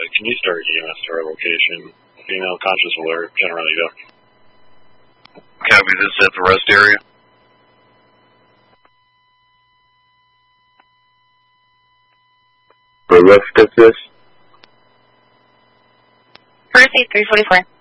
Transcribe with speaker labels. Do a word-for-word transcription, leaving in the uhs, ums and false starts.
Speaker 1: can you start E M S to our location? Female conscious alert, generally go.
Speaker 2: Copy, this at the rest area.
Speaker 3: For what is this?
Speaker 4: Mercy three forty-four.